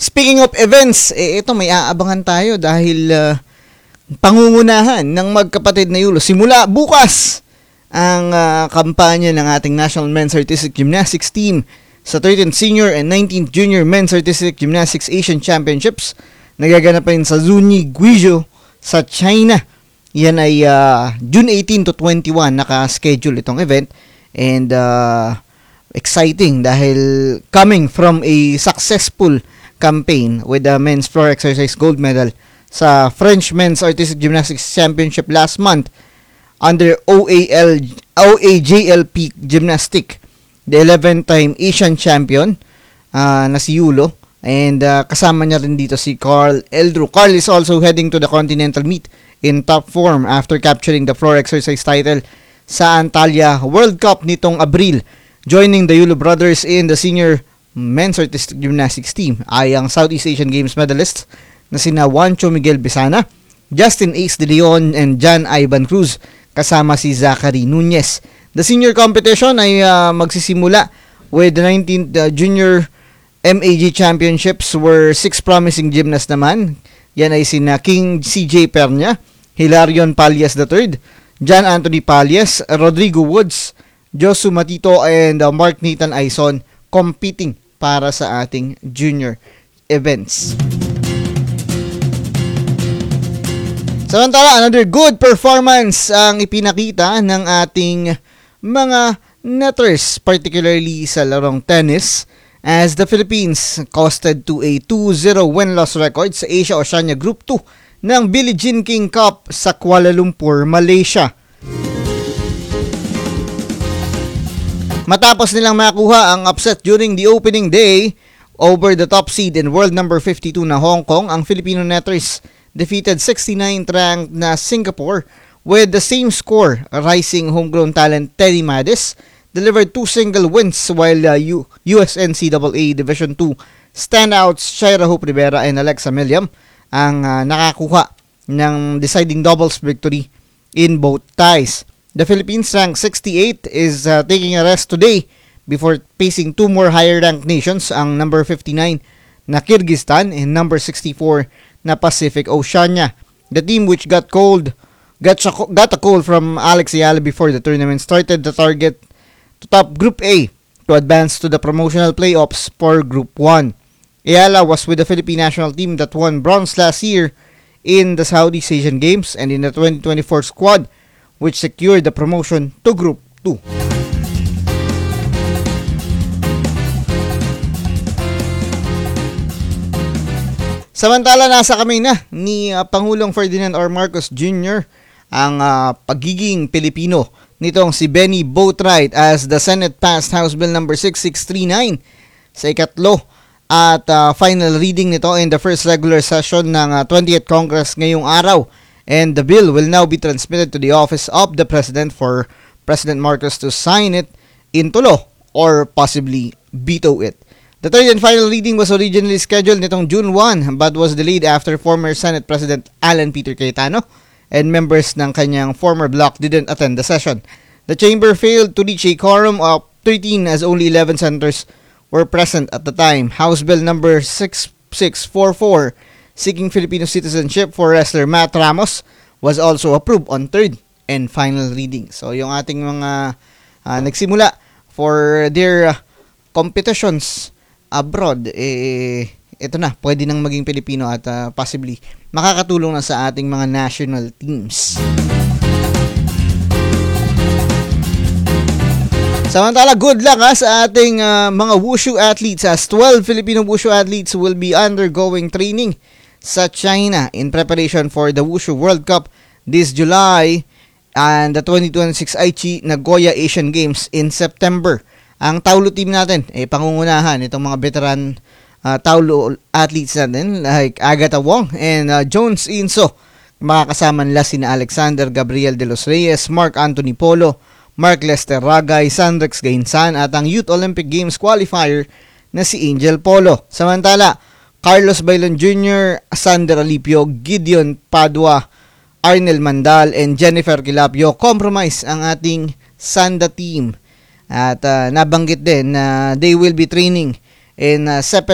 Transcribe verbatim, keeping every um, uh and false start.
Speaking of events, eh, ito may aabangan tayo dahil uh, pangungunahan ng magkapatid na Yulo. Simula bukas ang uh, kampanya ng ating National Men's Artistic Gymnastics team sa thirteenth Senior and nineteenth Junior Men's Artistic Gymnastics Asian Championships. Nagaganap pa rin sa Zunyi, Guizhou sa China. Yan ay uh, June eighteen to twenty-one naka-schedule itong event. And uh, exciting dahil coming from a successful campaign with the men's floor exercise gold medal sa French Men's Artistic Gymnastics Championship last month under O A L O A J L P Gymnastic, the eleventh-time Asian champion uh, na si Yulo, and uh, kasama niya rin dito si Carl Eldrew. Carl is also heading to the Continental Meet in top form after capturing the floor exercise title sa Antalya World Cup nitong Abril. Joining the Yulo brothers in the senior men's artistic gymnastics team ay ang Southeast Asian Games medalists na sina Juancho Miguel Bisana, Justin Ace De Leon, and John Ivan Cruz, kasama si Zachary Nunez. The senior competition ay uh, magsisimula with the nineteenth uh, Junior M A G Championships where six promising gymnasts naman. Yan ay sina King C J Pernia, Hilarion Palias the third, John Anthony Palias, Rodrigo Woods, Josu Matito, and uh, Mark Nathan Aison competing para sa ating junior events. Samantala, another good performance ang ipinakita ng ating mga netters, particularly sa larong tennis, as the Philippines coasted to a two zero win-loss record sa Asia Oceania Group two ng Billie Jean King Cup sa Kuala Lumpur, Malaysia. Matapos nilang makuha ang upset during the opening day over the top seed in world number fifty-two na Hong Kong, ang Filipino netters defeated sixty-ninth ranked na Singapore with the same score. Rising homegrown talent Teddy Madis delivered two single wins, while uh, U- U S N C A A Division two standouts Shaira Hope Rivera and Alexa Milliam ang uh, nakakuha ng deciding doubles victory in both ties. The Philippines, ranked sixty-eighth, is uh, taking a rest today before facing two more higher-ranked nations, ang number fifty-nine na Kyrgyzstan and number sixty-four na Pacific Oceania. The team, which got cold, got, got a call from Alex Ayala before the tournament started, the target to top Group A to advance to the promotional playoffs for Group one. Ayala was with the Philippine national team that won bronze last year in the Southeast Asian Games and in the twenty twenty-four squad, which secured the promotion to Group two. Samantala, nasa kamay na ni uh, Pangulong Ferdinand R. Marcos Junior ang uh, pagiging Pilipino nitong si Benny Boatwright as the Senate passed House Bill number sixty-six thirty-nine sa ikatlo at uh, final reading nito in the first regular session ng uh, twentieth Congress ngayong araw. And the bill will now be transmitted to the office of the President for President Marcos to sign it into law or possibly veto it. The third and final reading was originally scheduled nitong June first but was delayed after former Senate President Alan Peter Cayetano and members ng kanyang former bloc didn't attend the session. The chamber failed to reach a quorum of thirteen as only eleven senators were present at the time. House Bill number sixty-six forty-four, seeking Filipino citizenship for wrestler Matt Ramos, was also approved on third and final reading. So yung ating mga uh, nagsimula for their uh, competitions abroad, eh, ito na, pwede nang maging Pilipino at uh, possibly makakatulong na sa ating mga national teams. Samantala, good luck ha, sa ating uh, mga wushu athletes, as twelve Filipino wushu athletes will be undergoing training sa China in preparation for the Wushu World Cup this July and the twenty twenty-six Aichi Nagoya Asian Games in September. Ang Taolo team natin ay eh, pangungunahan itong mga veteran uh, Taolo athletes natin like Agatha Wong and uh, Jones Inso. Makakasama nila sina Alexander Gabriel de los Reyes, Mark Anthony Polo, Mark Lester Ragay, Sandrex Gainsan at ang Youth Olympic Games qualifier na si Angel Polo. Samantala, Carlos Bailon Junior, Sander Alipio, Gideon Padua, Arnel Mandal, and Jennifer Kilapio compromise ang ating Sanda team. At uh, nabanggit din na uh, they will be training in uh, separate